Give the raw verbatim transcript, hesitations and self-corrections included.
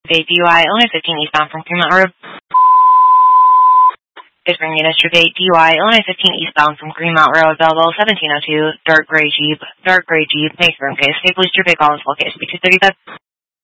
Bay D U I, Illinois fifteen eastbound from Greenmount Road. Is bringing us your Bay D U I, Illinois fifteen eastbound from Greenmount Road, Belleville seventeen oh two, dark gray Jeep, dark gray Jeep, makes room case. Hey, police, your Bay call is location two thirty-five.